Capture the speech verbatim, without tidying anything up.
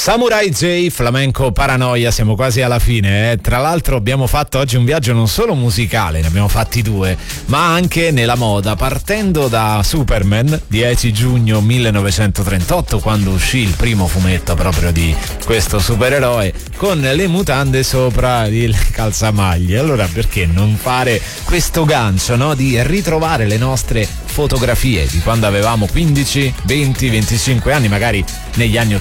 Samurai J, Flamenco Paranoia, siamo quasi alla fine, eh. Tra l'altro abbiamo fatto oggi un viaggio non solo musicale, ne abbiamo fatti due, ma anche nella moda, partendo da Superman, dieci giugno millenovecentotrentotto, quando uscì il primo fumetto proprio di questo supereroe, con le mutande sopra il calzamaglie. Allora perché non fare questo gancio, no? Di ritrovare le nostre fotografie di quando avevamo quindici, venti, venticinque anni, magari negli anni